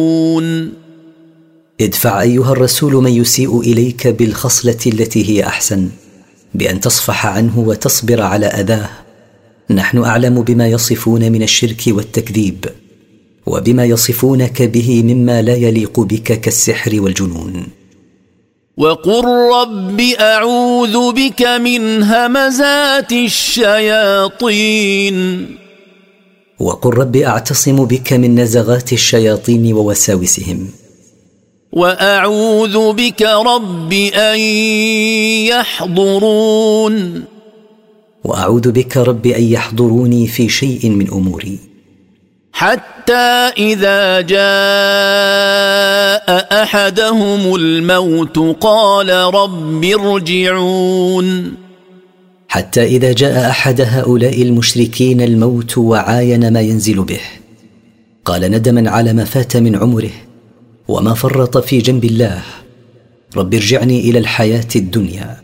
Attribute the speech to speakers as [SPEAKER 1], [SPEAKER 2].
[SPEAKER 1] ادفع أيها الرسول من يسيء إليك بالخصلة التي هي أحسن، بأن تصفح عنه وتصبر على أذاه. نحن أعلم بما يصفون من الشرك والتكذيب، وبما يصفونك به مما لا يليق بك كالسحر والجنون.
[SPEAKER 2] وقل رب أعوذ بك من همزات الشياطين.
[SPEAKER 1] وقل رب أعتصم بك من نزغات الشياطين ووساوسهم.
[SPEAKER 2] وأعوذ بك رب أن يحضرون.
[SPEAKER 1] وأعوذ بك رب أن يحضروني في شيء من أموري.
[SPEAKER 2] حتى إذا جاء أحدهم الموت قال رب ارجعون.
[SPEAKER 1] حتى إذا جاء أحد هؤلاء المشركين الموت وعاين ما ينزل به، قال ندما على ما فات من عمره وما فرط في جنب الله: رب ارجعني إلى الحياة الدنيا.